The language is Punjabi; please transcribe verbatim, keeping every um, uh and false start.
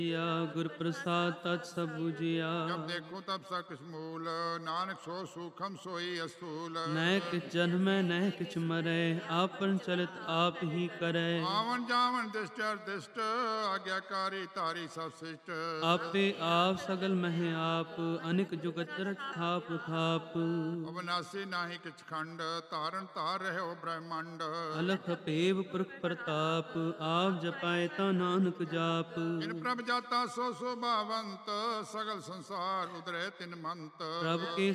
ਗੁਰ ਪ੍ਰਸਾਦ ਤਤ ਸਭ ਬੁਝਿਆ। ਜਬ ਦੇਖੋ ਤਬ ਸਕਸ ਮੂਲ, ਨਾਨਕ ਸੋ ਸੂਖਮ ਸੋਈ ਅਸੂਲ। ਨਹਿ ਕਿਛ ਜਨਮੈ ਨਹਿ ਕਿਛ ਮਰੈ, ਆਪਨ ਚਲਿਤ ਆਪ ਹੀ ਕਰੈ। ਆਵਨ ਜਾਵਨ ਦਿਸ਼ਟ ਅਰਦਿਸ਼ਟ, ਆਗਿਆਕਾਰੀ ਤਾਰੀ ਸਭ ਸਿਸ਼ਟ। ਆਪੇ ਆਪ ਸਗਲ ਮਹਿ ਆਪ, ਅਨਿਕ ਜੁਗਤ ਰਚ ਥਾਪ ਥਾਪ। ਅਬਨਾਸੀ ਨਾਹੀ ਕਿਛ ਖੰਡ, ਧਾਰਨ ਧਾਰ ਰਹਿਓ ਬ੍ਰਹਮੰਡ। ਅਲਖ ਭੇਵ ਪੁਰਖ ਪ੍ਰਤਾਪ, ਆਪ ਜਪਾਏ ਤਾ ਨਾਨਕ ਜਾਪ। ਜਿਨ ਪ੍ਰਭ ਜਾਤਾ ਸੋ ਸੋਭਾਵੰਤ, ਸਗਲ ਸੰਸਾਰ ਉਦਰੈ ਤਿਨ ਮੰਤ। ਪ੍ਰਭ ਕੇ